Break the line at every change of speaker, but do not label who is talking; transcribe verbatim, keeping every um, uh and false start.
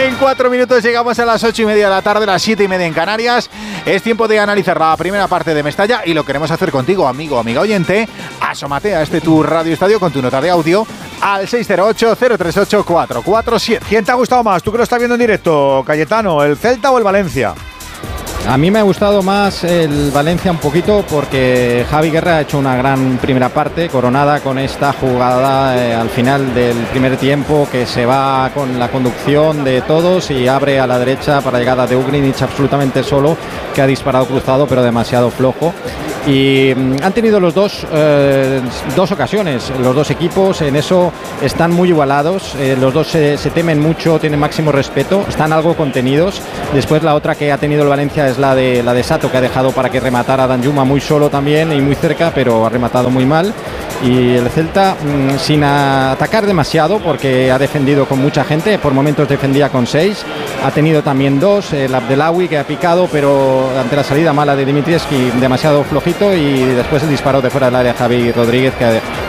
En cuatro minutos llegamos a las ocho y media de la tarde, las siete y media en Canarias. Es tiempo de analizar la primera parte de Mestalla y lo queremos hacer contigo, amigo, amiga oyente. Asómate a este tu Radio Estadio con tu nota de audio al seis cero ocho, cero tres ocho, cuatro cuatro siete.
¿Quién te ha gustado más? ¿Tú que lo estás viendo en directo, Cayetano? ¿El Celta o el Valencia?
A mí me ha gustado más el Valencia un poquito porque Javi Guerra ha hecho una gran primera parte, coronada con esta jugada eh, al final del primer tiempo, que se va con la conducción de todos y abre a la derecha para llegada de Ugrinic absolutamente solo, que ha disparado cruzado pero demasiado flojo. Y mm, han tenido los dos eh, dos ocasiones, los dos equipos, en eso están muy igualados, eh, los dos se, se temen mucho, tienen máximo respeto, están algo contenidos. Después la otra que ha tenido el Valencia es la de la de Sato, que ha dejado para que rematara a Danjuma muy solo también y muy cerca, pero ha rematado muy mal. Y el Celta mmm, sin atacar demasiado, porque ha defendido con mucha gente, por momentos defendía con seis, ha tenido también dos, el Abdelawi que ha picado, pero ante la salida mala de Dimitrievski demasiado flojito, y después el disparo de fuera del área Javi Rodríguez, que ha,